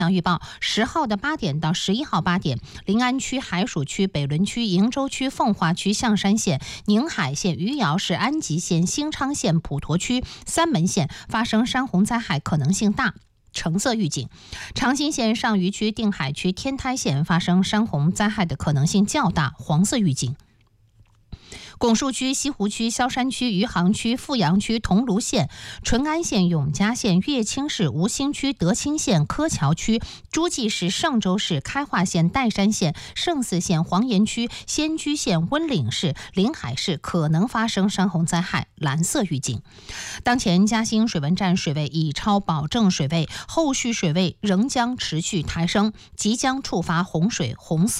预报10号的8点到11号8点，临安区、海曙区、北仑区、鄞州区、奉化区、象山县、宁海县、余姚市、安吉县、兴昌县、普陀区、三门县发生山洪灾害可能性大，橙色预警。长兴县、上虞区、定海区、天台县发生山洪灾害的可能性较大，黄色预警。拱墅区、西湖区、萧山区、余杭区、富阳区、桐庐县、淳安县、永嘉县、乐清市、吴兴区、德清县、柯桥区、诸暨市、嵊州市、开化县、岱山县、圣泗县、黄岩区、仙居县、温岭市、临海市可能发生山洪灾害，蓝色预警。当前嘉兴水文站水位已超保证水位，后续水位仍将持续抬升，即将触发洪水红色